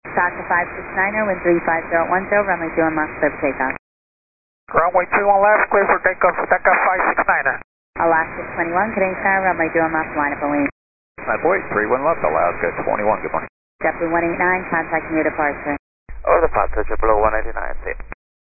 Taka 569er, wind 35010, runway 21 miles, clear for takeoff. Runway 21 left, clear for takeoff, Taka 569er. Alaska 21, Canadian Sky, runway 21 miles, line up and wing. My boy, 31 left, Alaska 21, good morning. JetBlue 189, contacting your departure. Over the departure, JetBlue 189, see.